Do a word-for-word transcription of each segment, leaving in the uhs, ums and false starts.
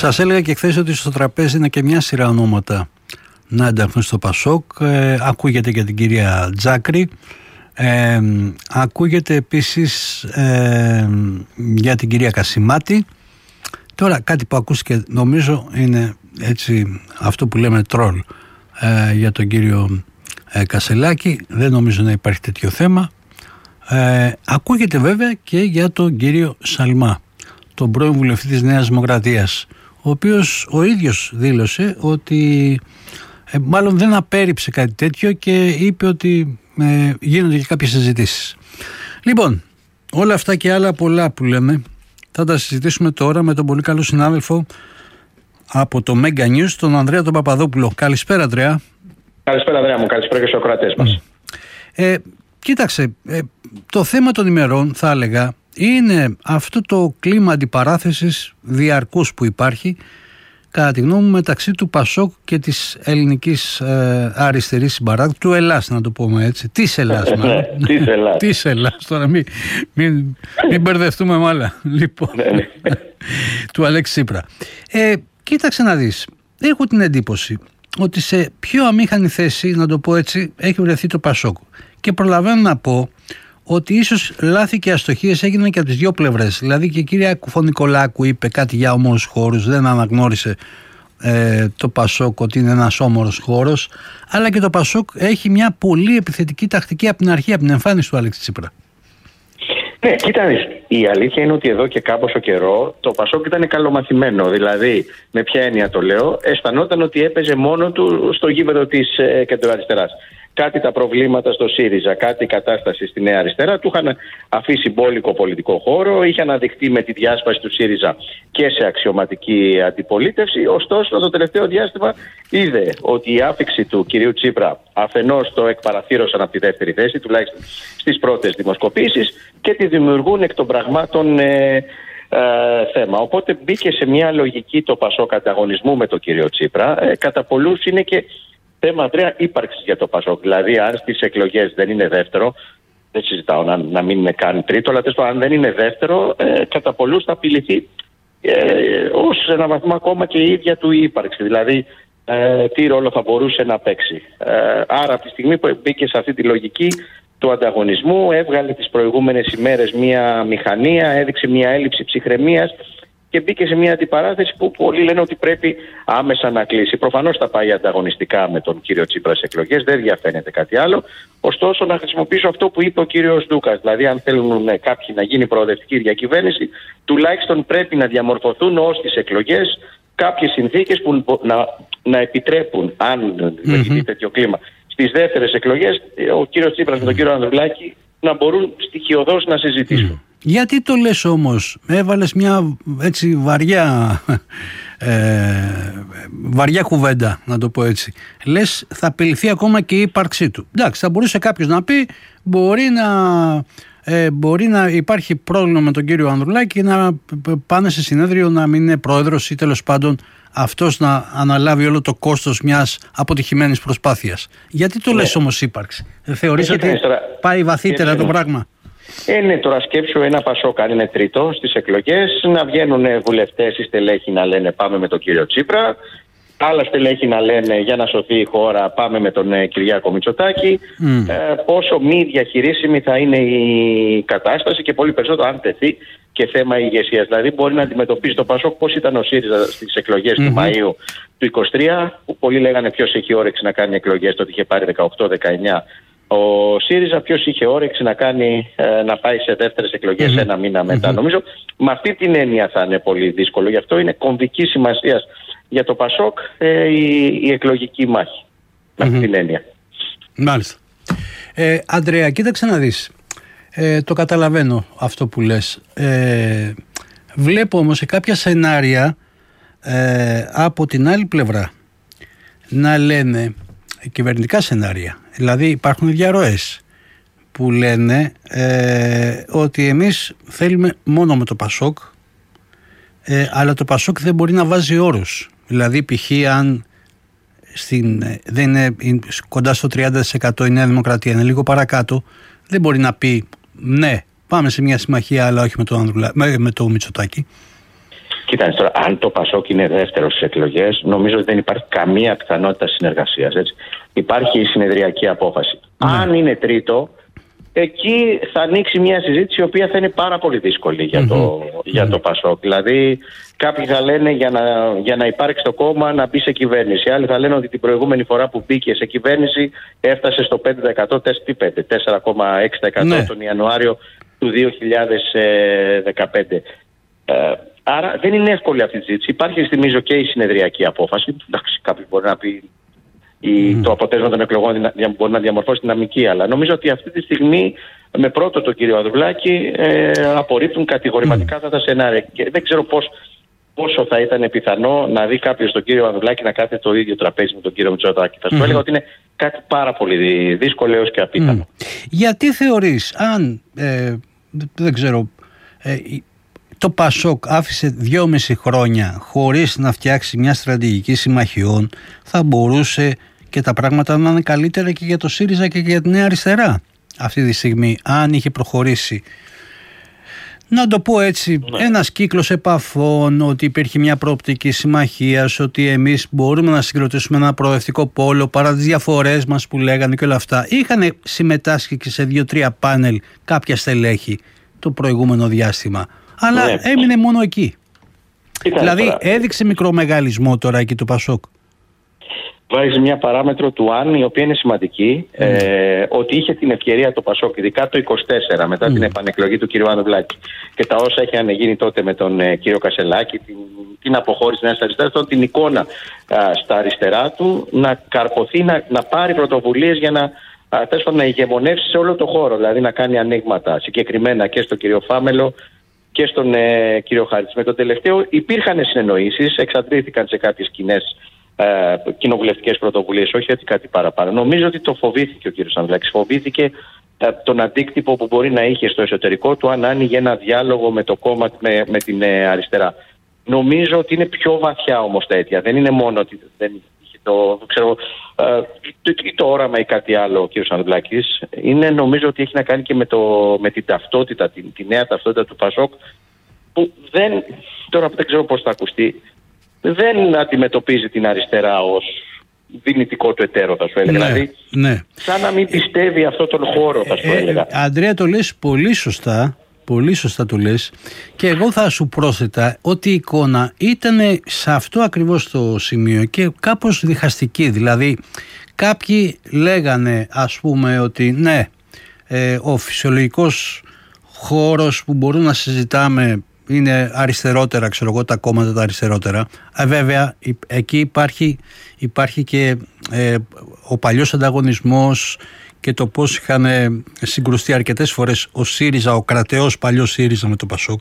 Σας έλεγα και χθες ότι στο τραπέζι είναι και μια σειρά ονόματα να ενταχθούν στο Πασόκ. Ε, ακούγεται για την κυρία Τζάκρη. Ε, ακούγεται επίσης ε, για την κυρία Κασιμάτη. Τώρα κάτι που ακούστηκε νομίζω είναι έτσι αυτό που λέμε τρόλ ε, για τον κύριο ε, Κασελάκη. Δεν νομίζω να υπάρχει τέτοιο θέμα. Ε, ακούγεται βέβαια και για τον κύριο Σαλμά, τον πρώην βουλευτή της Νέας Δημοκρατίας, ο οποίος ο ίδιος δήλωσε ότι ε, μάλλον δεν απέρριψε κάτι τέτοιο και είπε ότι ε, γίνονται και κάποιες συζητήσεις. Λοιπόν, όλα αυτά και άλλα πολλά που λέμε θα τα συζητήσουμε τώρα με τον πολύ καλό συνάδελφο από το Mega News, τον Ανδρέα τον Παπαδόπουλο. Καλησπέρα, Ανδρέα. Καλησπέρα, Ανδρέα μου. Καλησπέρα και στους ακροατές μας. Ε, κοίταξε, ε, το θέμα των ημερών θα έλεγα είναι αυτό το κλίμα αντιπαράθεσης διαρκούς που υπάρχει κατά τη γνώμη μου μεταξύ του Πασόκ και της ελληνικής ε, αριστερής συμπαράταξης, του Ελλάς να το πούμε έτσι, της Ελλάς μάλλον. Της Ελλάς. Της Ελλάς, τώρα μην, μην, μην μπερδευτούμε με άλλα, λοιπόν, του Αλέξη Τσίπρα. Ε, κοίταξε να δεις, έχω την εντύπωση ότι σε πιο αμήχανη θέση, να το πω έτσι, έχει βρεθεί το Πασόκ. Και προλαβαίνω να πω ότι ίσως λάθη και αστοχίες έγιναν και από τις δύο πλευρές. Δηλαδή και η κυρία Κουφονικολάκου είπε κάτι για όμορους χώρους, δεν αναγνώρισε ε, το Πασόκ ότι είναι ένας όμορος χώρος, αλλά και το Πασόκ έχει μια πολύ επιθετική τακτική από την αρχή, από την εμφάνιση του Αλέξη Τσίπρα. Ναι, κοίτα, η αλήθεια είναι ότι εδώ και κάποιο καιρό το Πασόκ ήταν καλομαθημένο. Δηλαδή, με ποια έννοια το λέω, αισθανόταν ότι έπαιζε μόνο του στο γήπεδο της ε, κεντροαριστεράς. Κάτι τα προβλήματα στο ΣΥΡΙΖΑ, κάτι η κατάσταση στη Νέα Αριστερά του είχαν αφήσει μπόλικο πολιτικό χώρο, είχε αναδειχθεί με τη διάσπαση του ΣΥΡΙΖΑ και σε αξιωματική αντιπολίτευση. Ωστόσο, το τελευταίο διάστημα είδε ότι η άφιξη του κυρίου Τσίπρα αφενός το εκπαραθύρωσαν από τη δεύτερη θέση, τουλάχιστον στις πρώτες δημοσκοπήσεις, και τη δημιουργούν εκ των πραγμάτων ε, ε, θέμα. Οπότε μπήκε σε μια λογική το Πασόκ ανταγωνισμού με τον κύριο Τσίπρα. Ε, κατά πολλούς είναι και θέμα, Ανδρέα, ύπαρξης για το Πασόκ. Δηλαδή, αν στις εκλογές δεν είναι δεύτερο, δεν συζητάω να, να μην είναι καν τρίτο, αλλά τέλος πάντων, αν δεν είναι δεύτερο, ε, κατά πολλούς θα απειληθεί ε, ως ένα βαθμό ακόμα και η ίδια του η ύπαρξη. Δηλαδή, ε, τι ρόλο θα μπορούσε να παίξει. Ε, άρα, από τη στιγμή που μπήκε σε αυτή τη λογική του ανταγωνισμού, έβγαλε τις προηγούμενες ημέρες μία μηχανία, έδειξε μία έλλειψη ψυχραιμίας και μπήκε σε μια αντιπαράθεση που πολλοί λένε ότι πρέπει άμεσα να κλείσει. Προφανώς θα πάει ανταγωνιστικά με τον κύριο Τσίπρα σε εκλογές, δεν διαφαίνεται κάτι άλλο. Ωστόσο, να χρησιμοποιήσω αυτό που είπε ο κύριος Ντούκας. Δηλαδή, αν θέλουν κάποιοι να γίνει προοδευτική διακυβέρνηση, τουλάχιστον πρέπει να διαμορφωθούν ως τις εκλογές κάποιες συνθήκες που να, να επιτρέπουν, αν mm-hmm. έχει τέτοιο κλίμα, στις δεύτερες εκλογές, ο κύριος Τσίπρας με τον κύριο Ανδρουλάκη να μπορούν στοιχειωδώς να συζητήσουν. Mm. Γιατί το λες όμως, έβαλες μια έτσι βαριά, ε, βαριά κουβέντα, να το πω έτσι. Λες θα απειληθεί ακόμα και η ύπαρξή του. Εντάξει, θα μπορούσε κάποιος να πει μπορεί να, ε, μπορεί να υπάρχει πρόβλημα με τον κύριο Ανδρουλάκη και να πάνε σε συνέδριο να μην είναι πρόεδρος ή τέλος πάντων αυτός να αναλάβει όλο το κόστος μιας αποτυχημένης προσπάθειας. Γιατί το ναι. λες όμως ύπαρξη? Θεωρείς ότι πάει βαθύτερα το πράγμα? Ε, ναι, τώρα σκέψου ένα Πασόκ αν είναι τρίτο στις εκλογές, να βγαίνουν βουλευτές ή στελέχοι να λένε πάμε με τον κύριο Τσίπρα, άλλα στελέχοι να λένε για να σωθεί η χώρα πάμε με τον ε, Κυριάκο Μητσοτάκη. Mm. Ε, πόσο μη διαχειρίσιμη θα είναι η κατάσταση και πολύ περισσότερο αν τεθεί και θέμα ηγεσίας. Δηλαδή μπορεί να αντιμετωπίσει το Πασόκ πώς ήταν ο ΣΥΡΙΖΑ στις εκλογές mm-hmm. του Μαΐου του είκοσι τρία, που πολλοί λέγανε ποιος έχει όρεξη να κάνει εκλογές, τότε είχε πάρει δεκαοκτώ δεκαεννιά. Ο ΣΥΡΙΖΑ ποιος είχε όρεξη να, κάνει, ε, να πάει σε δεύτερες εκλογές mm-hmm. ένα μήνα μετά. Mm-hmm. Νομίζω με αυτή την έννοια θα είναι πολύ δύσκολο. Γι' αυτό είναι κομβική σημασία για το Πασόκ ε, η, η εκλογική μάχη. Με αυτή mm-hmm. την έννοια. Μάλιστα. Ε, Ανδρέα, κοίταξε να δεις. Ε, το καταλαβαίνω αυτό που λες. Ε, βλέπω όμως σε κάποια σενάρια ε, από την άλλη πλευρά να λένε κυβερνητικά σενάρια. Δηλαδή υπάρχουν διαρροές που λένε ε, ότι εμείς θέλουμε μόνο με το Πασόκ, ε, αλλά το Πασόκ δεν μπορεί να βάζει όρους. Δηλαδή π.χ. αν στην, δεν είναι κοντά στο τριάντα τοις εκατό η Νέα Δημοκρατία, είναι λίγο παρακάτω, δεν μπορεί να πει ναι, πάμε σε μια συμμαχία αλλά όχι με το, Ανδρουλα, με, με το Μητσοτάκη. Κοίταξε τώρα, αν το Πασόκ είναι δεύτερο στις εκλογές, νομίζω ότι δεν υπάρχει καμία πιθανότητα συνεργασίας. Έτσι. Υπάρχει η συνεδριακή απόφαση. Mm. Αν είναι τρίτο, εκεί θα ανοίξει μια συζήτηση η οποία θα είναι πάρα πολύ δύσκολη για το, mm-hmm. για το Πασόκ. Δηλαδή, κάποιοι θα λένε για να, για να υπάρξει το κόμμα να μπει σε κυβέρνηση. Άλλοι θα λένε ότι την προηγούμενη φορά που μπήκε σε κυβέρνηση έφτασε στο πέντε τοις εκατό, τέσσερα κόμμα έξι τοις εκατό ναι. τον Ιανουάριο του δύο χιλιάδες δεκαπέντε. Ε, άρα δεν είναι εύκολη αυτή η συζήτηση. Υπάρχει, θυμίζω, και η συνεδριακή απόφαση. Εντάξει, κάποιος μπορεί να πει η, mm. το αποτέλεσμα των εκλογών μπορεί να διαμορφώσει δυναμική, αλλά νομίζω ότι αυτή τη στιγμή με πρώτο τον κύριο Ανδρουλάκη ε, απορρίπτουν κατηγορηματικά αυτά τα σενάρια. Και δεν ξέρω πώς, πόσο θα ήταν πιθανό να δει κάποιος τον κύριο Ανδρουλάκη να κάθεται το ίδιο τραπέζι με τον κύριο Μητσοτάκη. Θα σου mm. έλεγα ότι είναι κάτι πάρα πολύ δύσκολο έως και απίθανο. Mm. Γιατί θεωρείς, αν ε, δεν ξέρω, ε, το Πασόκ άφησε δυόμιση χρόνια χωρίς να φτιάξει μια στρατηγική συμμαχιών, θα μπορούσε και τα πράγματα να είναι καλύτερα και για το ΣΥΡΙΖΑ και για τη Νέα Αριστερά αυτή τη στιγμή, αν είχε προχωρήσει, να το πω έτσι, ναι. ένας κύκλος επαφών, ότι υπήρχε μια προοπτική συμμαχίας, ότι εμείς μπορούμε να συγκροτήσουμε ένα προοδευτικό πόλο παρά τις διαφορές μας που λέγανε και όλα αυτά. Είχαν συμμετάσχει και σε δύο-τρία πάνελ κάποια στελέχη το προηγούμενο διάστημα, αλλά ναι. έμεινε μόνο εκεί. Ήταν δηλαδή τώρα. Έδειξε μικρομεγαλισμό τώρα εκεί το Πασόκ. Βάζει μια παράμετρο του αν, η οποία είναι σημαντική, mm. ε, ότι είχε την ευκαιρία το Πασόκ, ειδικά το είκοσι τέσσερα, μετά mm. την επανεκλογή του κ. Ανδρουλάκη και τα όσα είχαν γίνει τότε με τον ε, κύριο Κασελάκη, την, την αποχώρηση της Νέας Αριστεράς, την εικόνα α, στα αριστερά του, να καρποθεί, να, να πάρει πρωτοβουλίες για να, α, να ηγεμονεύσει σε όλο το χώρο, δηλαδή να κάνει ανοίγματα συγκεκριμένα και στον κύριο Φάμελο και στον ε, κύριο Χάριτς. Με τον τελευταίο υπήρχαν συνεννοήσεις, εξαντλήθηκαν σε κάποιες κοινές Ε, κοινοβουλευτικές πρωτοβουλίες, όχι ότι κάτι παραπάνω. Νομίζω ότι το φοβήθηκε ο κύριος Ανδρουλάκης. Φοβήθηκε ε, τον αντίκτυπο που μπορεί να είχε στο εσωτερικό του αν άνοιγε ένα διάλογο με το κόμμα, με, με την ε, αριστερά. Νομίζω ότι είναι πιο βαθιά όμως τα αίτια. Δεν είναι μόνο ότι δεν είχε το, ξέρω, ε, το, το, το όραμα ή κάτι άλλο ο κύριος Ανδρουλάκης. Είναι, νομίζω ότι έχει να κάνει και με, το, με την ταυτότητα, την, τη νέα ταυτότητα του Πασόκ, που δεν, τώρα δεν ξέρω πώς θα ακουστεί, δεν αντιμετωπίζει την αριστερά ως δυνητικό του εταίρο, θα σου έλεγα. Ναι, δηλαδή, ναι. σαν να μην πιστεύει αυτό τον χώρο, θα σου έλεγα. Ε, Ανδρέα, το λες πολύ σωστά, πολύ σωστά το λες, και εγώ θα σου πρόσθετα ότι η εικόνα ήταν σε αυτό ακριβώς το σημείο και κάπως διχαστική. Δηλαδή, κάποιοι λέγανε, ας πούμε, ότι ναι, ε, ο φυσιολογικός χώρος που μπορούμε να συζητάμε είναι αριστερότερα, ξέρω εγώ, τα κόμματα τα αριστερότερα. Ε, βέβαια, εκεί υπάρχει, υπάρχει και ε, ο παλιός ανταγωνισμός και το πώς είχαν συγκρουστεί αρκετές φορές ο ΣΥΡΙΖΑ, ο κρατεός παλιός ΣΥΡΙΖΑ με το Πασόκ.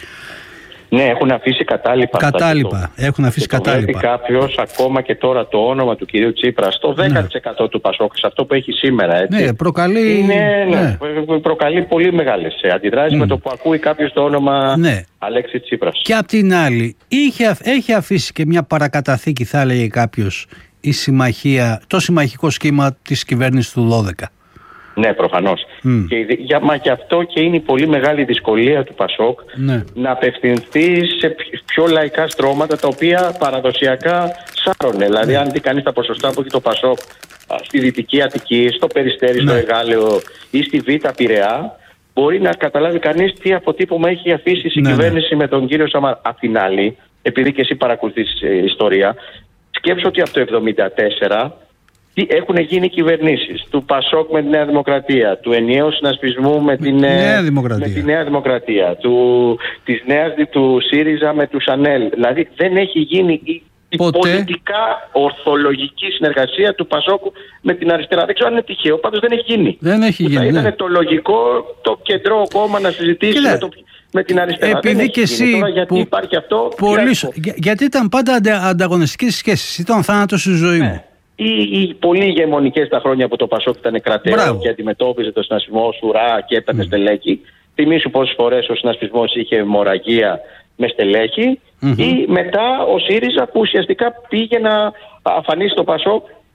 Ναι, έχουν αφήσει κατάλοιπα. Κατάλοιπα, το, έχουν αφήσει και κατάλοιπα. Βλέπει κάποιος ακόμα και τώρα το όνομα του κυρίου Τσίπρα στο δέκα τοις εκατό ναι. του Πασόκ, σε αυτό που έχει σήμερα. Έτσι. Ναι, προκαλεί... Είναι, ναι, ναι. προκαλεί πολύ μεγάλες αντιδράσεις mm. με το που ακούει κάποιος το όνομα ναι. Αλέξη Τσίπρας. Και απ' την άλλη, είχε, έχει αφήσει και μια παρακαταθήκη, θα έλεγε κάποιος, η συμμαχία, το συμμαχικό σχήμα της κυβέρνησης του δώδεκα. Ναι, προφανώς. Mm. Και, για, μα και αυτό και είναι η πολύ μεγάλη δυσκολία του Πασόκ ναι. να απευθυνθεί σε πιο λαϊκά στρώματα τα οποία παραδοσιακά σάρωνε. Δηλαδή, ναι. αν δει κανείς τα ποσοστά που έχει το Πασόκ στη Δυτική Αττική, στο Περιστέρι, ναι. στο Εγάλεο ή στη Β' Πειραιά, μπορεί να καταλάβει κανείς τι αποτύπωμα έχει αφήσει η ναι, κυβέρνηση ναι. με τον κύριο Σαμαρά. Απ' την άλλη, επειδή και εσύ παρακολουθείς ε, ιστορία, σκέψου ότι από το εβδομήντα τέσσερα έχουν γίνει κυβερνήσεις του Πασόκ με τη Νέα Δημοκρατία, του ενιαίου συνασπισμού με την Νέα Δημοκρατία, με τη Νέα Δημοκρατία του, της νέας, του ΣΥΡΙΖΑ με του ΣΑΝΕΛ. Δηλαδή δεν έχει γίνει η, η πολιτικά ορθολογική συνεργασία του Πασόκ με την αριστερά. Δεν ξέρω αν είναι τυχαίο, πάντως δεν έχει γίνει. Δεν έχει γίνει. Θα ήταν ναι. το λογικό το κεντρό κόμμα να συζητήσει με, το, με την αριστερά. Επειδή και εσύ. Τώρα, γιατί που, υπάρχει αυτό. Πολύ, για, γιατί ήταν πάντα αντα, ανταγωνιστικές σχέσεις. Ήταν θάνατος στη ζωή ναι. μου. Οι, οι πολύ ηγεμονικές τα χρόνια που το Πασόκ ήταν κρατέο και αντιμετώπιζε το συνασπισμό σουρά και έπαιρνε mm. στελέχη. Θυμήσου πόσες φορές ο συνασπισμός είχε αιμορραγία με στελέχη mm-hmm. ή μετά ο ΣΥΡΙΖΑ που ουσιαστικά πήγε να αφανίσει το Πασόκ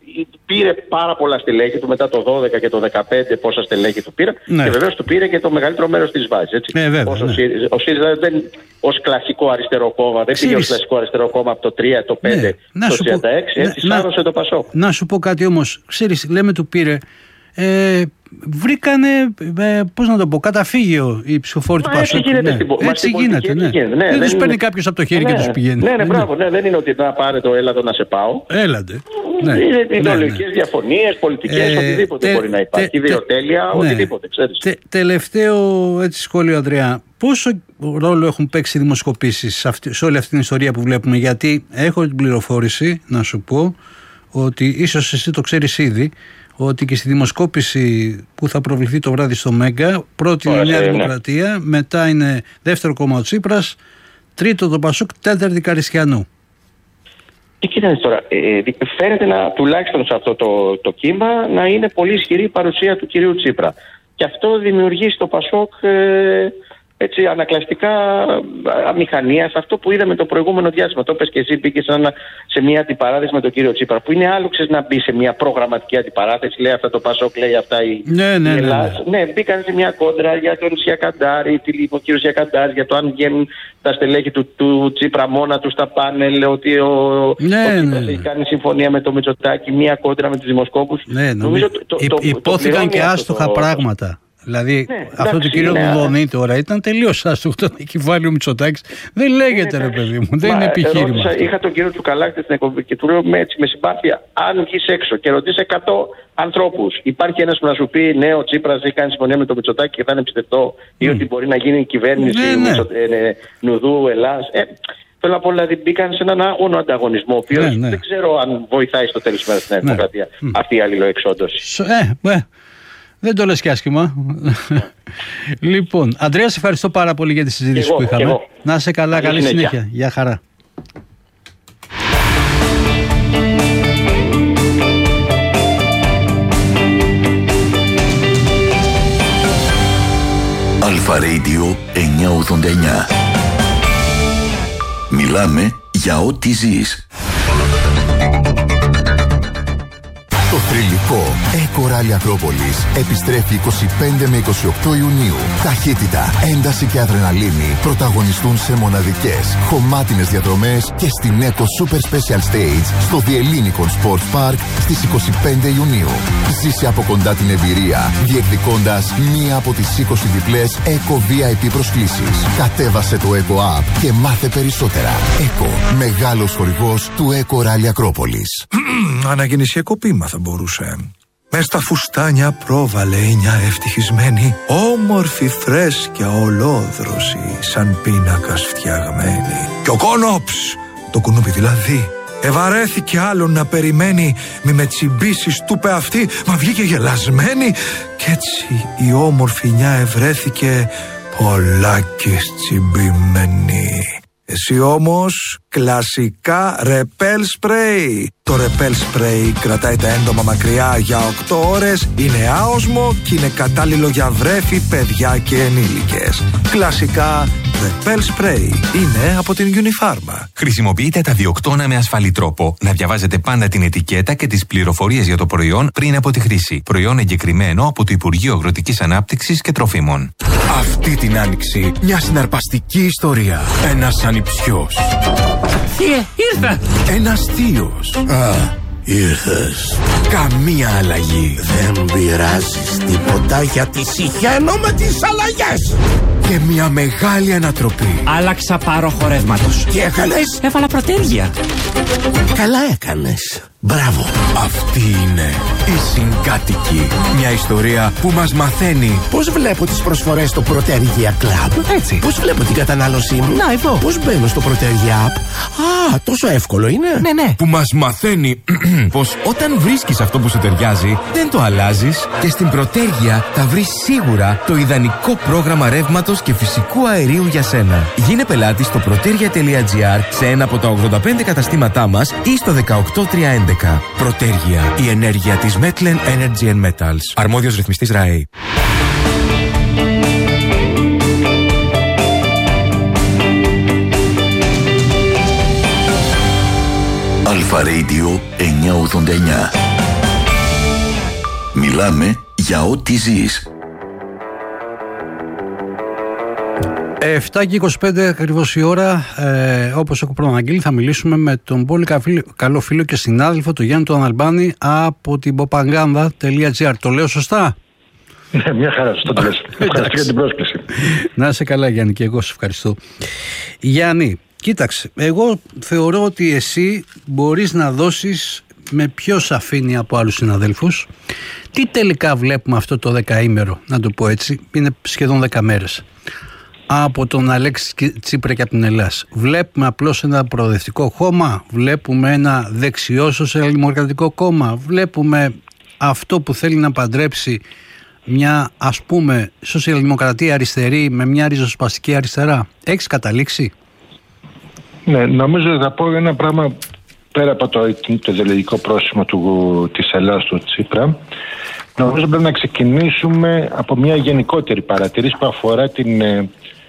πήρε πάρα πολλά στελέχη του μετά το δώδεκα και το δεκαπέντε, πόσα στελέχη του πήρε. Ναι. Και βεβαίως του πήρε και το μεγαλύτερο μέρος της βάσης. Έτσι. Ε, βέβαια, Όσο, ναι. Ο ΣΥΡΙΖΑ δεν ως κλασικό αριστερό κόμμα, δεν πήγε ως κλασικό αριστερό κόμμα από το τρία, το πέντε, ναι. το τριάντα έξι, έτσι ναι, σάρωσε το Πασόκ. Να σου πω κάτι όμως, ξέρεις, λέμε του πήρε. Ε, βρήκανε, ε, πώς να το πω, καταφύγιο οι ψηφοφόροι του Πασόκ. Έτσι γίνεται. Ναι. Στην, έτσι γίνεται, έτσι ναι. γίνεται. Ναι, δεν δεν τους παίρνει κάποιος από το χέρι ναι, και τους πηγαίνει. Ναι, ναι, μπράβο, ναι, δεν είναι ότι να πάρε το έλα εδώ να σε πάω. Έλατε. Ναι. Είναι ναι, ιδεολογικές ναι. διαφωνίες, πολιτικές, ε, οτιδήποτε τε, μπορεί να υπάρχει. Ιδεοτέλεια, οτιδήποτε, ξέρεις. Τε, τελευταίο έτσι, σχόλιο, Ανδρέα. Πόσο ρόλο έχουν παίξει οι δημοσκοπήσεις σε, αυτή, σε όλη αυτή την ιστορία που βλέπουμε? Γιατί έχω την πληροφόρηση να σου πω ότι ίσως εσύ το ξέρεις ήδη, ότι και στη δημοσκόπηση που θα προβληθεί το βράδυ στο Μέγκα, πρώτη είναι η Νέα Δημοκρατία, μετά είναι δεύτερο κόμμα ο Τσίπρας, τρίτο το Πασόκ, τέταρτη Καριστιανού. Και κοίταξε τώρα, ε, φαίνεται να, τουλάχιστον σε αυτό το, το κύμα να είναι πολύ ισχυρή η παρουσία του κυρίου Τσίπρα. Και αυτό δημιουργεί στο Πασόκ ε, έτσι, ανακλαστικά αμηχανία σε αυτό που είδαμε το προηγούμενο διάστημα. Το είπες και εσύ, μπήκε σε μια αντιπαράθεση με τον κύριο Τσίπρα, που είναι άλλο ξέρεις, να μπει σε μια προγραμματική αντιπαράθεση. Λέει αυτά το Πασόκ, λέει αυτά η, ναι, ναι, η Ελλάδα. Ναι, ναι, ναι, μπήκαν σε μια κόντρα για τον Σιακαντάρη, ο κύριο Σιακαντάρη, για το αν βγαίνουν τα στελέχη του, του Τσίπρα μόνα του στα πάνελ, ότι ο, ναι, ο Τσίπρας ναι. έχει κάνει συμφωνία με το Μητσοτάκη, μια κόντρα με τους δημοσκόπους. Ναι, νομίζω, το, το, το, υπόθηκαν και άστοχα το... πράγματα. Δηλαδή ναι, αυτό εντάξει, το κύριο Δουδονή τώρα ήταν τελείως άστοχο. Το έχει βάλει ο Μητσοτάκης. Δεν λέγεται ναι, ρε παιδί μου, δεν είναι επιχείρημα. Ρώτησα, είχα τον κύριο Τσουκαλάκη στην εκπομπή και του λέω με, έτσι, με συμπάθεια, αν βγεις έξω και ρωτήσεις εκατό ανθρώπους, υπάρχει ένας που να σου πει ναι, ο Τσίπρας έχει κάνει συμφωνία με τον Μητσοτάκη και θα είναι πιστευτό, mm. ή ότι μπορεί να γίνει κυβέρνηση ναι, ναι. Μητσο, ε, Νουδού, Ελλάς. Ε, Θέλω να πω, δηλαδή μπήκαν σε έναν άγωνο ανταγωνισμό, ο οποίος ναι, ναι. δεν ξέρω αν βοηθάει στο τέλος της μέρας στην Δημοκρατία ναι. αυτή η αλληλοεξόντωση. Ε, ε. Δεν το λες και άσχημα. Λοιπόν, Ανδρέα, σε ευχαριστώ πάρα πολύ για τη συζήτηση εγώ, που είχαμε. Να είσαι καλά, καλή συνέχεια. συνέχεια. Γεια χαρά. Αλφα Radio εννιακόσια ογδόντα εννιά. Μιλάμε για ό,τι ζεις. Το θρυλικό Eco Rally Ακρόπολης επιστρέφει είκοσι πέντε με είκοσι οκτώ Ιουνίου. Ταχύτητα, ένταση και αδρεναλίνη πρωταγωνιστούν σε μοναδικές, χωμάτινες διαδρομές και στην Eco Super Special Stage στο Διελλήνικον Sports Park στις είκοσι πέντε Ιουνίου. Ζήσε από κοντά την εμπειρία, διεκδικώντας μία από τις είκοσι διπλές Eco βι άι πι προσκλήσεις. Κατέβασε το Eco App και μάθε περισσότερα. Eco, μεγάλος χορηγός του Eco Rally Ακρόπολης. Αναγεννησιακό ποίημα θα μπορούσε. Μες στα φουστάνια πρόβαλε μια ευτυχισμένη, όμορφη φρέσκια ολόδρωση, σαν πίνακας φτιαγμένη. Και ο Κόνοψ, το κουνούπι δηλαδή, ευαρέθηκε άλλον να περιμένει, μη με τσιμπήσεις του πε αυτή, μα βγήκε γελασμένη. Κι έτσι η όμορφη νιά ευρέθηκε πολλάκις τσιμπημένη. Εσύ όμως κλασικά ρεπέλ σπρέι. Το ρεπέλ σπρέι κρατάει τα έντομα μακριά για οκτώ ώρες, είναι άοσμο και είναι κατάλληλο για βρέφη, παιδιά και ενήλικες. Κλασικά ρεπέλ σπρέι είναι από την Unifarma. Χρησιμοποιείτε τα διοκτώνα με ασφαλή τρόπο. Να διαβάζετε πάντα την ετικέτα και τις πληροφορίες για το προϊόν πριν από τη χρήση. Προϊόν εγκεκριμένο από το Υπουργείο Αγροτικής Ανάπτυξης και Τροφίμων. Αυτή την άνοιξη μια συναρπαστική ιστορία. Ένας ανιψιός. Θείε, ήρθα! Ένας θείος. Α, ήρθες. Καμία αλλαγή. Δεν πειράζεις τίποτα γιατί συχαίνω με τις αλλαγές. Και μια μεγάλη ανατροπή. Άλλαξα πάρο χορεύματος. Τι έκανες? Έβαλα πρωτέργεια. Καλά έκανες. Μπράβο. Αυτή είναι η Συγκάτοικη. Μια ιστορία που μας μαθαίνει πώς βλέπω τις προσφορές στο Πρωτέργεια Club. Έτσι. Πώς βλέπω την κατανάλωσή μου. Να, εδώ. Πώς μπαίνω στο Πρωτέργεια App. Α, τόσο εύκολο είναι. Ναι, ναι. Που μας μαθαίνει πως όταν βρίσκεις αυτό που σου ταιριάζει, δεν το αλλάζεις και στην Πρωτέργεια θα βρεις σίγουρα το ιδανικό πρόγραμμα ρεύματος και φυσικού αερίου για σένα. Γίνε πελάτη στο protergia τελεία gr σε ένα από τα ογδόντα πέντε καταστήματά μας ή στο δεκαοκτώ τριακόσια έντεκα. Πρωτέργεια, η ενέργεια της Metlen Energy and Metals. Αρμόδιος ρυθμιστής ΡΑΕ. Αλφα Radio εννιακόσια ογδόντα εννιά. Μιλάμε για ό,τι ζεις. εφτά και είκοσι πέντε ακριβώς η ώρα. Ε, όπως έχω προαναγγείλει, θα μιλήσουμε με τον πολύ καλό φίλο και συνάδελφο, τον Γιάννη τον Αλμπάνη, από την ποπαγάνδα τελεία τζι άρ. Το λέω σωστά? Ναι, μια χαρά, σωστά το λες. Ευχαριστώ για την πρόσκληση. Να είσαι καλά, Γιάννη, και εγώ σε ευχαριστώ. Γιάννη, κοίταξε, εγώ θεωρώ ότι εσύ μπορείς να δώσεις με πιο σαφήνεια από άλλους συναδέλφους τι τελικά βλέπουμε αυτό το δεκαήμερο, να το πω έτσι, είναι σχεδόν δέκα μέρες, από τον Αλέξη Τσίπρα και από την Ελλάς. Βλέπουμε απλώς ένα προοδευτικό κόμμα, βλέπουμε ένα δεξιό σοσιαλδημοκρατικό κόμμα, βλέπουμε αυτό που θέλει να παντρέψει μια, ας πούμε, σοσιαλδημοκρατία αριστερή με μια ριζοσπαστική αριστερά. Έχεις καταλήξει? Ναι, νομίζω ότι θα πω ένα πράγμα πέρα από το, το ιδεολογικό πρόσημο του, της Ελλάδας του Τσίπρα. Νομίζω πρέπει να ξεκινήσουμε από μια γενικότερη παρατηρήση που αφορά την, ε,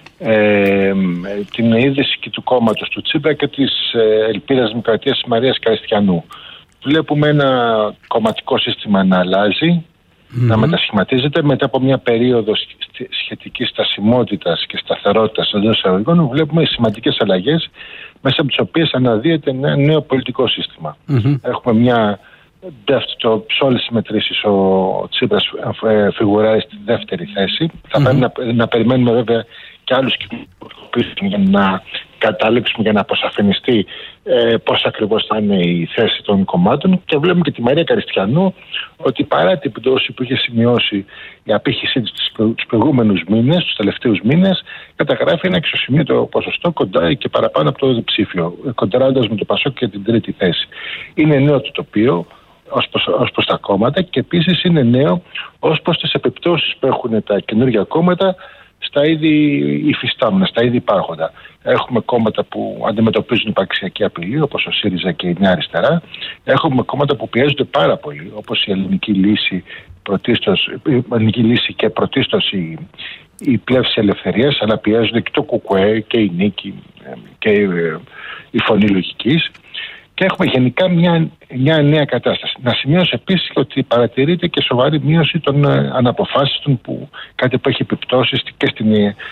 ε, την είδηση και του κόμματος του Τσίπρα και της ε, Ελπίδας Δημοκρατίας της Μαρίας Καριστιανού. Βλέπουμε ένα κομματικό σύστημα να αλλάζει, mm-hmm. να μετασχηματίζεται μετά από μια περίοδο σχετικής στασιμότητας και σταθερότητας εντός εισαγωγικών. Βλέπουμε σημαντικές αλλαγές μέσα από τις οποίες αναδύεται ένα νέο πολιτικό σύστημα. Mm-hmm. Έχουμε μια δεύτερο, σε όλες τις μετρήσεις ο Τσίπρας ε, φιγουράει στη δεύτερη θέση. Mm-hmm. Θα πρέπει να, να περιμένουμε βέβαια και άλλους κυβερνήσεις για να καταλήξουμε, για να αποσαφινιστεί ε, πώς ακριβώς θα είναι η θέση των κομμάτων. Και βλέπουμε και τη Μαρία Καριστιανού ότι παρά την πτώση που είχε σημειώσει η απήχησή της τους προηγούμενους μήνες, τους τελευταίους μήνες, καταγράφει ένα εξωσημείωτο ποσοστό κοντά και παραπάνω από το διψήφιο, κοντράροντας με το Πασόκ και την τρίτη θέση. Είναι νέο το τοπίο ως προς, ως προς τα κόμματα και επίσης είναι νέο ως προς τις επιπτώσεις που έχουν τα καινούργια κόμματα στα ήδη υφιστάμενα, στα ήδη υπάρχοντα. Έχουμε κόμματα που αντιμετωπίζουν υπαρξιακή απειλή, όπως ο ΣΥΡΙΖΑ και η Νέα Αριστερά. Έχουμε κόμματα που πιέζονται πάρα πολύ, όπως η Ελληνική Λύση, πρωτίστως, η Ελληνική Λύση και πρωτίστως η, η Πλεύση Ελευθερίας, αλλά πιέζονται και το ΚΚΕ και η Νίκη και η, η Φωνή Λογικής. Και έχουμε γενικά μια, μια νέα κατάσταση. Να σημειώσω επίσης ότι παρατηρείται και σοβαρή μείωση των αναποφάσιστων, που κάτι που έχει επιπτώσεις και, στην,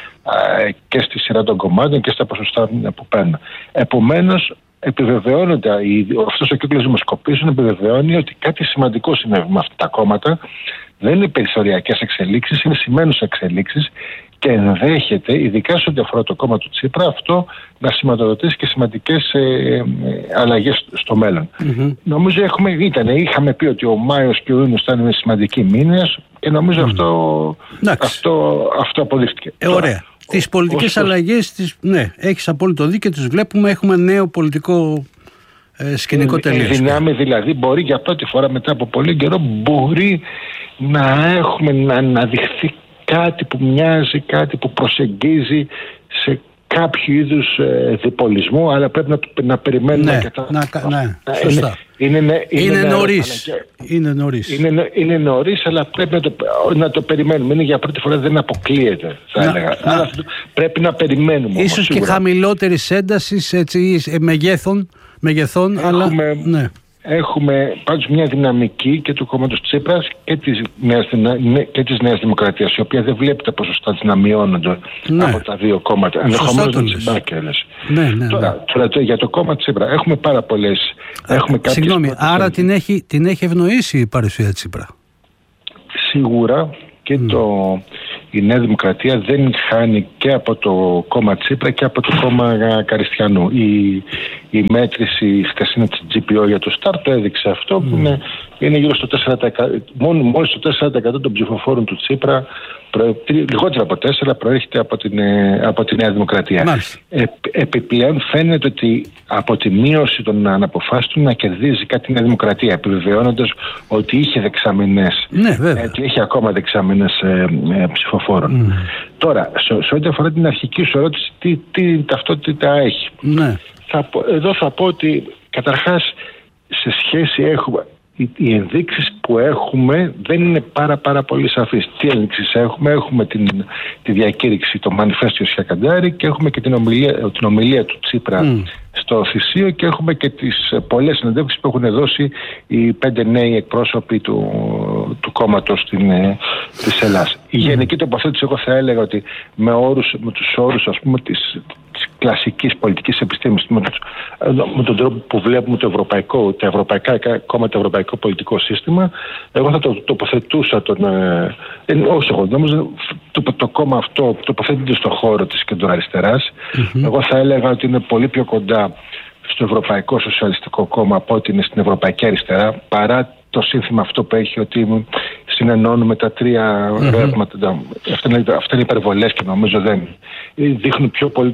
και στη σειρά των κομμάτων και στα ποσοστά που παίρνουν. Επομένως, επιβεβαιώνονται, αυτός ο κύκλος δημοσκοπήσεων επιβεβαιώνει ότι κάτι σημαντικό συνέβη με αυτά τα κόμματα. Δεν είναι περιθωριακές εξελίξεις, είναι σημαίνουσες εξελίξεις και ενδέχεται, ειδικά σε ό,τι αφορά το κόμμα του Τσίπρα, αυτό να σηματοδοτήσει και σημαντικές ε, ε, αλλαγές στο μέλλον. Mm-hmm. Νομίζω έχουμε, ήταν, είχαμε πει ότι ο Μάιος και ο Ιούνιος θα είναι σημαντικοί μήνες και νομίζω mm. αυτό, αυτό, αυτό αποδείχτηκε. Ε, ωραία. Τις πολιτικές ο, αλλαγές, τις, ναι, έχεις απόλυτο δίκιο, τις βλέπουμε, έχουμε νέο πολιτικό ε, σκηνικό τελείως. Η δυνάμει δηλαδή μπορεί για πρώτη φορά μετά από πολύ καιρό μπορεί να έχουμε να αναδειχθεί κάτι που μοιάζει, κάτι που προσεγγίζει σε κάποιο είδους ε, διπολισμό, αλλά πρέπει να, να περιμένουμε ναι, και τα... να, ναι, σωστά. Είναι, είναι, είναι, είναι, είναι νωρίς. Και... Είναι νωρίς. Είναι, είναι νωρίς, αλλά πρέπει να το, να το περιμένουμε. Είναι για πρώτη φορά, δεν αποκλείεται, θα να, έλεγα. Να, αλλά πρέπει να περιμένουμε. Ίσως όμως, και χαμηλότερης έντασης, έτσι, μεγέθων, μεγεθών, Έχουμε, αλλά... Ναι. Έχουμε πάντως μια δυναμική και του κόμματος Τσίπρας και της Νέας, και της Νέας Δημοκρατίας, η οποία δεν βλέπει τα ποσοστά της να μειώνονται ναι. από τα δύο κόμματα. Ενδεχομένως να τσιμπάκελες. Ναι, ναι, τώρα, ναι. τώρα για το κόμμα Τσίπρα έχουμε πάρα πολλές... Έχουμε Συγγνώμη, άρα την έχει, την έχει ευνοήσει η παρουσία Τσίπρα? Σίγουρα και mm. το... η Νέα Δημοκρατία δεν χάνει και από το κόμμα Τσίπρα και από το κόμμα Καριστιανού. Η, η μέτρηση χτεσίνα της τζι πι ο για το ΣΤΑΡ το έδειξε αυτό, mm. που είναι, είναι γύρω στο τέσσερα τοις εκατό, μόνο, μόλις το τέσσερα τοις εκατό των ψηφοφόρων του Τσίπρα, προ, λιγότερο από τέσσερα, προέρχεται από την, από τη Νέα Δημοκρατία. Ε, επιπλέον φαίνεται ότι από τη μείωση των αναποφάσεων να κερδίζει κάτι η Νέα Δημοκρατία, επιβεβαιώνοντας ότι είχε δεξαμενές, ναι, βέβαια. ότι έχει ακόμα δεξαμενές ε, ε, ψηφοφόρων. Mm. Τώρα, σε, σε ό,τι αφορά την αρχική σου ερώτηση, τι, τι ταυτότητα έχει. Ναι. Θα πω, εδώ θα πω ότι καταρχάς σε σχέση έχουμε οι, οι ενδείξεις που που έχουμε δεν είναι πάρα πάρα πολύ σαφής. Τι ένδειξεις έχουμε? Έχουμε την, τη διακήρυξη, το Μανιφέστιο Σιακαντάρη, και έχουμε και την ομιλία, την ομιλία του Τσίπρα mm. στο Θησίο, και έχουμε και τις πολλές συνεντεύξεις που έχουν δώσει οι πέντε νέοι εκπρόσωποι του, του κόμματος στην, της Ελλάδας. Η γενική τοποθέτηση, εγώ θα έλεγα ότι με, όρους, με τους όρους, ας πούμε, της, της κλασικής πολιτικής επιστήμης, με, τους, με τον τρόπο που βλέπουμε το ευρωπαϊκό, τα ευρωπαϊκά κόμματα, το ευρωπαϊκό πολιτικό σύστημα, εγώ θα το τοποθετούσα τον, ε, ε, όχι εγώ, νομίζω το, το κόμμα αυτό τοποθετείται στον χώρο της κεντροαριστεράς. Mm-hmm. Εγώ θα έλεγα ότι είναι πολύ πιο κοντά στο Ευρωπαϊκό Σοσιαλιστικό Κόμμα από ότι είναι στην Ευρωπαϊκή Αριστερά, παρά το σύνθημα αυτό που έχει ότι συνενώνουμε τα τρία mm-hmm. ρεύματα. Αυτά είναι, αυτά είναι υπερβολές και νομίζω δεν δείχνουν πιο πολύ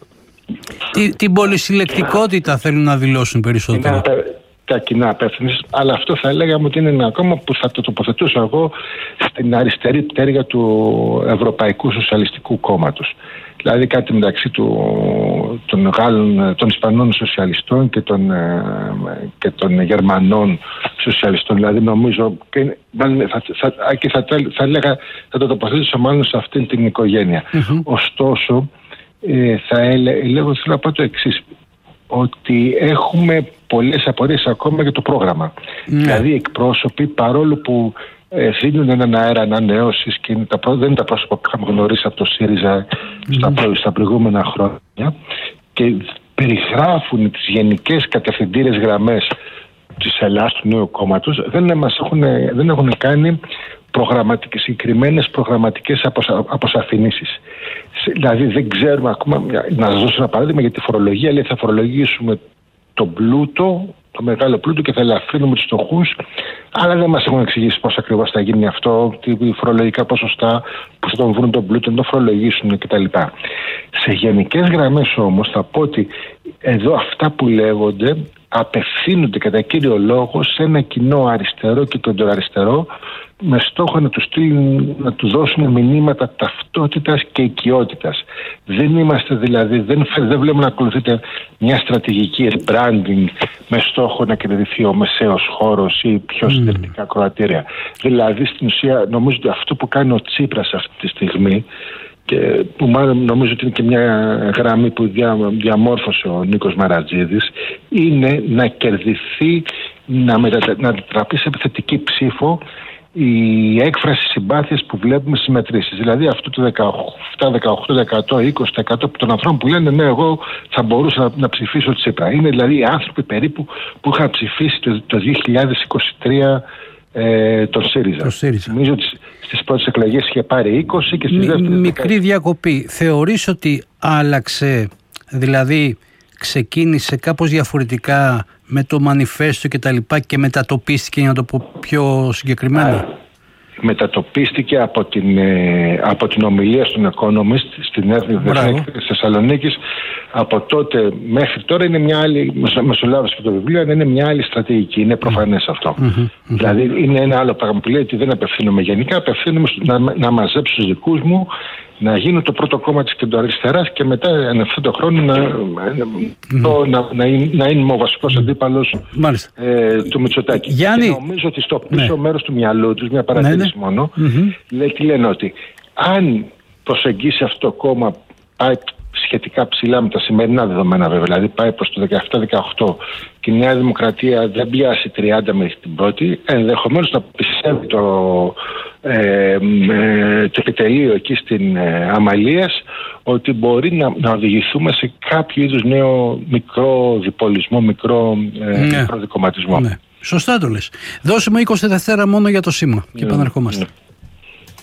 Τι, την πολυσυλλεκτικότητα θέλουν να δηλώσουν περισσότερο. Τα κοινά απεύθυνση, αλλά αυτό θα έλεγαμε ότι είναι ένα κόμμα που θα το τοποθετούσα εγώ στην αριστερή πτέρυγα του Ευρωπαϊκού Σοσιαλιστικού Κόμματος. Δηλαδή κάτι μεταξύ του, των, Γάλλων, των Ισπανών σοσιαλιστών και των, και των Γερμανών σοσιαλιστών. Δηλαδή νομίζω και θα, θα, θα, θα, θα έλεγα θα το τοποθετήσω μάλλον σε αυτήν την οικογένεια. Mm-hmm. Ωστόσο ε, θα έλεγα, θέλω να πω το εξής, ότι έχουμε πολλές απορίες ακόμα για το πρόγραμμα. Mm. Δηλαδή οι εκπρόσωποι, παρόλο που ε, δίνουν έναν αέρα ανανεώσεις και είναι τα, δεν είναι τα πρόσωπα που είχαμε γνωρίσει από το ΣΥΡΙΖΑ mm. στα, στα προηγούμενα χρόνια, και περιγράφουν τις γενικές κατευθυντήρες γραμμές της Ελλάδας, του νέου κόμματος, δεν, μας έχουν, δεν έχουν κάνει προγραμματικές, συγκεκριμένες προγραμματικές αποσα, αποσαφηνήσεις. Δηλαδή δεν ξέρουμε ακόμα, να σας δώσω ένα παράδειγμα για τη φορολογία, λέει θα φορολογήσουμε τον πλούτο, το μεγάλο πλούτο, και θα ελαφρύνουμε τους φτωχούς, αλλά δεν μας έχουν εξηγήσει πώς ακριβώς θα γίνει αυτό, τι φορολογικά ποσοστά, πώς θα τον βρουν τον πλούτο, να το φορολογήσουν κτλ. Σε γενικές γραμμές όμως θα πω ότι εδώ αυτά που λέγονται απευθύνονται κατά κύριο λόγο σε ένα κοινό αριστερό και κεντροαριστερό, με στόχο να του στείλουν, να του δώσουν μηνύματα ταυτότητας και οικειότητας. Δεν είμαστε δηλαδή, δεν, δεν βλέπουμε να ακολουθείτε μια στρατηγική rebranding με στόχο να κερδιθεί ο μεσαίος χώρος ή πιο συντηρητικά mm. κροατήρια. Δηλαδή στην ουσία νομίζω ότι αυτό που κάνει ο Τσίπρας αυτή τη στιγμή, και που μάλλον νομίζω ότι είναι και μια γραμμή που δια, διαμόρφωσε ο Νίκος Μαρατζίδης, είναι να κερδιθεί, να, μετα, να τραπεί σε επιθετική ψήφο η έκφραση συμπάθειας που βλέπουμε στις μετρήσεις. Δηλαδή αυτό το δεκαεπτά, δεκαοκτώ, δεκαοκτώ, είκοσι τοις εκατό των ανθρώπων που λένε ναι, εγώ θα μπορούσα να, να ψηφίσω Τσίπρα. Είναι δηλαδή οι άνθρωποι περίπου που είχαν ψηφίσει το, το δύο χιλιάδες είκοσι τρία ε, τον ΣΥΡΙΖΑ. Το ΣΥΡΙΖΑ. Νομίζω ότι στις πρώτες εκλογές είχε πάρει είκοσι και στις δεύτερες... Μικρή διακοπή. Θεωρείς ότι άλλαξε, δηλαδή ξεκίνησε κάπως διαφορετικά με το μανιφέστο και τα λοιπά και μετατοπίστηκε, για να το πω πιο συγκεκριμένα? Α, μετατοπίστηκε από την, ε, από την ομιλία στον Economist στην Εθνική της Θεσσαλονίκης. Από τότε μέχρι τώρα είναι μια άλλη, μεσολάβηση και το βιβλίο, είναι μια άλλη στρατηγική, είναι προφανές αυτό. Mm-hmm, δηλαδή είναι ένα άλλο πράγμα που λέει ότι δεν απευθύνομαι γενικά, απευθύνομαι να, να μαζέψω τους δικούς μου, να γίνω το πρώτο κόμμα της κεντροαριστεράς και μετά εν αυτόν τον χρόνο να, mm-hmm. το, να, να, είναι, να είναι ο βασικός αντίπαλος ε, του Μητσοτάκη. Γιάννη... Και νομίζω ότι στο πίσω ναι. μέρος του μυαλού τους, μια παρατήρηση ναι, ναι. μόνο, mm-hmm. λέει, τι λένε ότι αν προσεγγίσει αυτό το κόμμα, πάει σχετικά ψηλά με τα σημερινά δεδομένα βέβαια, δηλαδή πάει προς το δεκαεπτά δεκαοκτώ και η Νέα Δημοκρατία δεν πιάσει τριάντα μέχρι την πρώτη, ενδεχομένως να πιστεύει το, ε, ε, το επιτελείο εκεί στην ε, Αμαλίας ότι μπορεί να, να οδηγηθούμε σε κάποιο είδους νέο μικρό διπολισμό, μικρό, ε, ναι. μικρό δικομματισμό. Ναι. Σωστά το λες. Δώσε μου είκοσι δευτερόλεπτα μόνο για το σήμα και επαναρχόμαστε. Ναι.